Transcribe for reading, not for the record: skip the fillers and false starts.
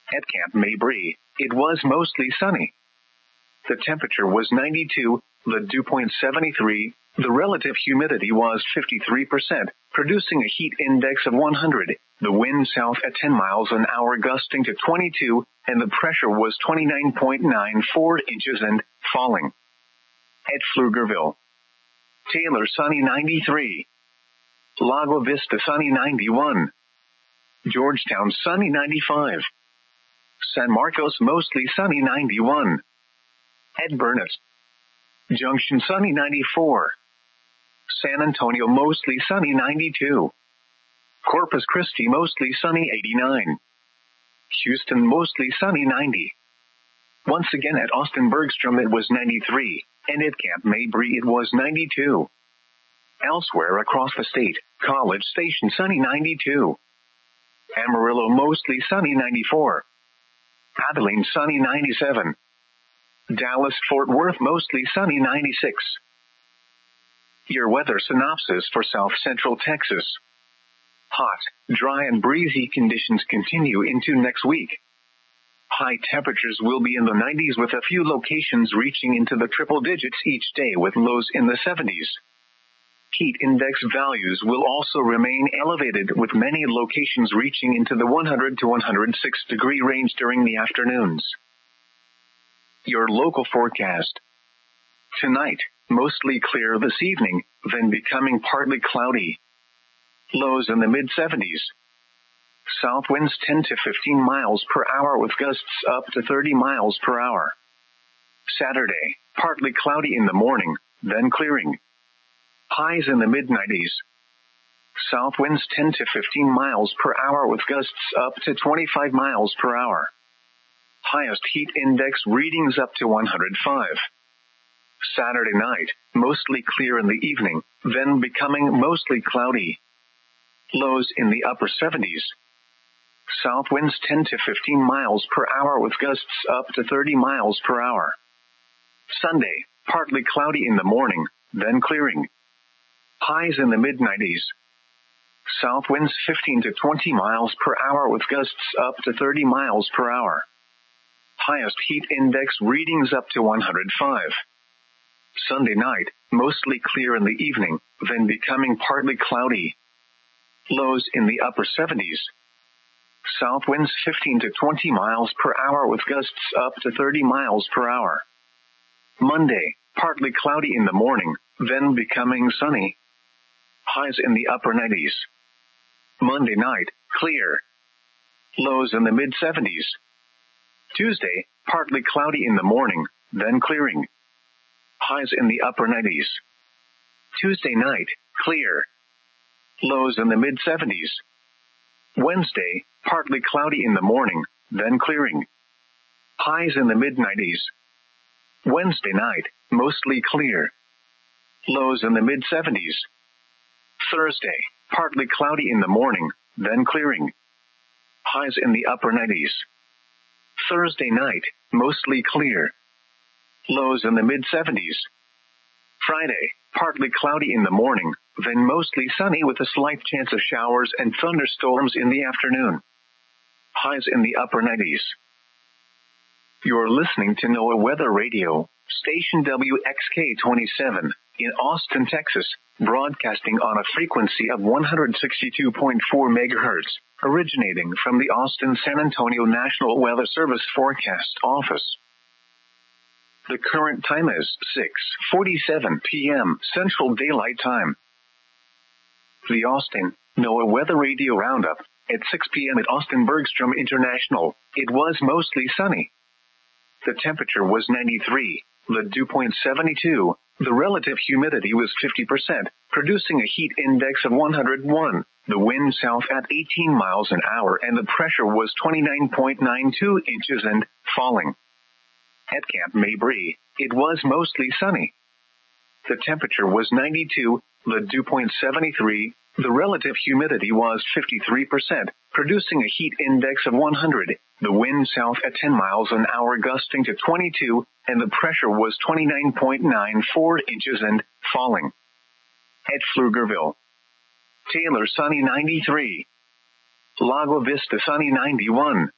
At Camp Mabry, it was mostly sunny. The temperature was 92, the dew point 73, the relative humidity was 53%, producing a heat index of 100, the wind south at 10 miles an hour gusting to 22, and the pressure was 29.94 inches and falling. At Pflugerville, Taylor sunny 93, Lago Vista sunny 91, Georgetown sunny 95, San Marcos mostly sunny 91, at Burnett Junction sunny 94, San Antonio mostly sunny 92, Corpus Christi mostly sunny 89, Houston mostly sunny 90. Once again at Austin Bergstrom it was 93, and at Camp Mabry it was 92. Elsewhere across the state, College Station sunny 92, Amarillo mostly sunny 94, Abilene sunny 97, Dallas-Fort Worth mostly sunny 96. Your weather synopsis for South Central Texas. Hot, dry and breezy conditions continue into next week. High temperatures will be in the 90s with a few locations reaching into the triple digits each day with lows in the 70s. Heat index values will also remain elevated with many locations reaching into the 100 to 106 degree range during the afternoons. Your local forecast. Tonight, mostly clear this evening, then becoming partly cloudy. Lows in the mid-70s. South winds 10 to 15 miles per hour with gusts up to 30 miles per hour. Saturday, partly cloudy in the morning, then clearing. Highs in the mid-90s. South winds 10 to 15 miles per hour with gusts up to 25 miles per hour. Highest heat index readings up to 105. Saturday night, mostly clear in the evening, then becoming mostly cloudy. Lows in the upper 70s. South winds 10 to 15 miles per hour with gusts up to 30 miles per hour. Sunday, partly cloudy in the morning, then clearing. Highs in the mid-90s. South winds 15 to 20 miles per hour with gusts up to 30 miles per hour. Highest heat index readings up to 105. Sunday night, mostly clear in the evening, then becoming partly cloudy. Lows in the upper 70s. South winds 15 to 20 miles per hour with gusts up to 30 miles per hour. Monday, partly cloudy in the morning, then becoming sunny. Highs in the upper 90s. Monday night, clear. Lows in the mid-70s. Tuesday, partly cloudy in the morning, then clearing. Highs in the upper 90s. Tuesday night, clear. Lows in the mid-70s. Wednesday, partly cloudy in the morning, then clearing. Highs in the mid-90s. Wednesday night, mostly clear. Lows in the mid-70s. Thursday, partly cloudy in the morning, then clearing. Highs in the upper 90s. Thursday night, mostly clear. Lows in the mid-70s. Friday, partly cloudy in the morning, then mostly sunny with a slight chance of showers and thunderstorms in the afternoon. Highs in the upper 90s. You're listening to NOAA Weather Radio, station WXK-27, in Austin, Texas, broadcasting on a frequency of 162.4 megahertz, originating from the Austin-San Antonio National Weather Service Forecast Office. The current time is 6:47 p.m. Central Daylight Time. The Austin NOAA Weather Radio Roundup at 6 p.m. at Austin Bergstrom International. It was mostly sunny. The temperature was 93, the dew point 72, the relative humidity was 50%, producing a heat index of 101, the wind south at 18 miles an hour, and the pressure was 29.92 inches and falling. At Camp Mabry, it was mostly sunny. The temperature was 92, the dew point 73, the relative humidity was 53%, producing a heat index of 100, the wind south at 10 miles an hour gusting to 22, and the pressure was 29.94 inches and falling. At Pflugerville, Taylor sunny 93, Lago Vista sunny 91,